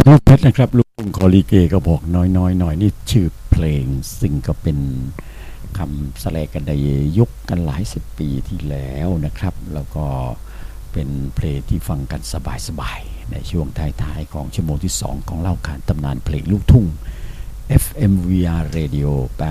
ลูกเพชรนะครับลุงคอลีเกก็บอกน้อยๆหน่อยนี่ชื่อเพลงซึ่งก็เป็นคำแสดงกันในยุคกันหลายสิบปีที่แล้วนะครับแล้วก็เป็นเพลงที่ฟังกันสบายๆในช่วงท้ายๆของชั่วโมงที่2ของเล่าขานตำนานเพลงลูกทุ่ง FMVR Radio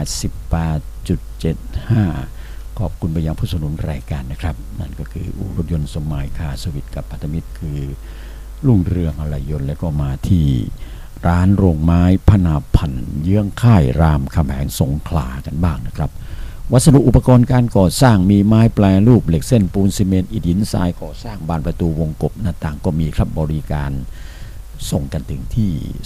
88.75 ขอบคุณไปยังผู้สนับสนุนรายการนะครับนั่นก็คืออู่รถยนต์สมัยคาสวิตกับพันธมิตรคือรุ่งเรืองอะไรยนต์แล้วก็มาที่ร้านโรงไม้พนาพันธ์เยื้องค่ายรามคำแหงสงขลากันบ้างนะครับวัสดุอุปกรณ์การก่อสร้างมีไม้แปรรูปเหล็กเส้นปูนซีเมนต์อิฐหินทรายก่อสร้างบานประตูวงกบหน้าต่างก็มีครับบริการส่งกันถึงที่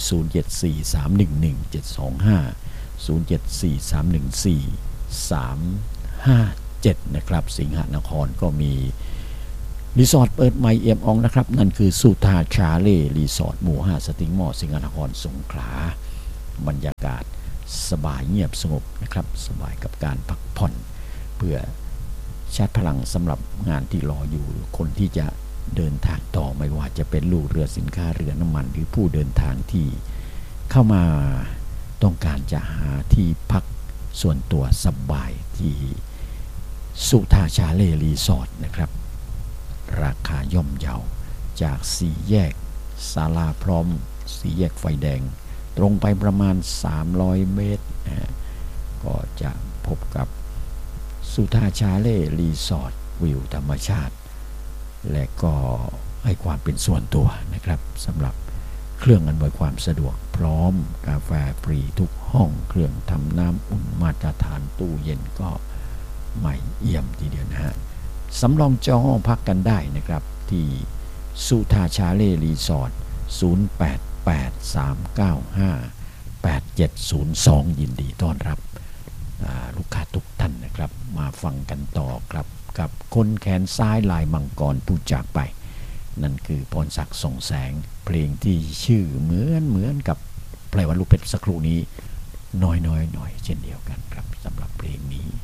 074311725074314357นะครับสิงหนครก็มีรีสอร์ทเปิดใหม่เอี่ยมอ่องนะครับนั่นคือสุธาชาเล่รีสอร์ทหมู่5สติงมอสิงหนครสงขลาบรรยากาศสบายเงียบสงบนะครับสบายกับการพักผ่อนเพื่อชาร์จพลังสำหรับงานที่รออยู่คนที่จะเดินทางต่อไม่ว่าจะเป็นลูกเรือสินค้าเรือน้ำมันหรือผู้เดินทางที่เข้ามาต้องการจะหาที่พักส่วนตัวสบายที่สุธาชาเล่รีสอร์ทนะครับราคาย่อมเยาจาก4แยกศาลาพร้อม4แยกไฟแดงตรงไปประมาณ300เมตรก็จะพบกับสุธาชาเล่รีสอร์ทวิวธรรมชาติและก็ให้ความเป็นส่วนตัวนะครับสำหรับเครื่องอำนวยความสะดวกพร้อมกาแฟฟรีทุกห้องเครื่องทำน้ำอุ่นมาตรฐานตู้เย็นก็ใหม่เอี่ยมทีเดียวนะฮะสำรองจองห้องพักกันได้นะครับที่สุธาชาเล่รีสอร์ท0883958702ยินดีต้อนรับลูกค้าทุกท่านนะครับมาฟังกันต่อครับกับคนแขนซ้ายลายมังกรผู้จากไปนั่นคือพรศักดิ์ส่งแสงเพลงที่ชื่อเหมือนกับเพลงวันลูกเพชรสักครู่นี้น้อยเช่นเดียวกันครับสำหรับเพลงนี้